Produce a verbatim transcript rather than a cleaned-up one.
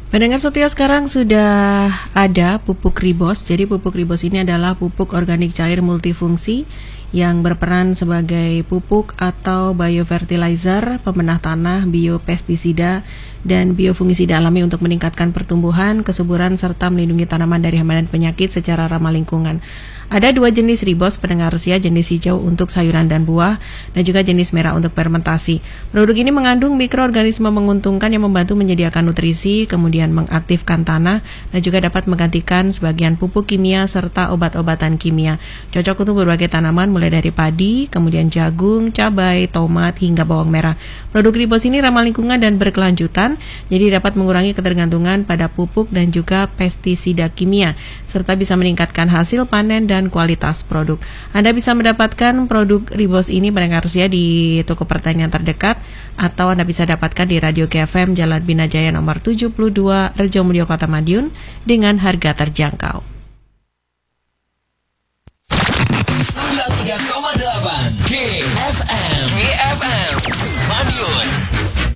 Pendengar setia, sekarang sudah ada pupuk Ribos. Jadi pupuk Ribos ini adalah pupuk organik cair multifungsi yang berperan sebagai pupuk atau biofertilizer, pemenah tanah, biopestisida, dan biofungisida alami untuk meningkatkan pertumbuhan, kesuburan, serta melindungi tanaman dari hama dan penyakit secara ramah lingkungan. Ada dua jenis Ribos, pendengar setia, jenis hijau untuk sayuran dan buah, dan juga jenis merah untuk fermentasi. Produk ini mengandung mikroorganisme menguntungkan yang membantu menyediakan nutrisi, kemudian mengaktifkan tanah, dan juga dapat menggantikan sebagian pupuk kimia serta obat-obatan kimia. Cocok untuk berbagai tanaman mulai dari padi, kemudian jagung, cabai, tomat, hingga bawang merah. Produk Ribos ini ramah lingkungan dan berkelanjutan, jadi dapat mengurangi ketergantungan pada pupuk dan juga pestisida kimia, serta bisa meningkatkan hasil panen dan dan kualitas produk. Anda bisa mendapatkan produk Ribos ini pendengar setia di toko pertanian terdekat, atau Anda bisa dapatkan di Radio K F M Jalan Bina Jaya nomor tujuh puluh dua, Rejo Mulyo, Kota Madiun, dengan harga terjangkau.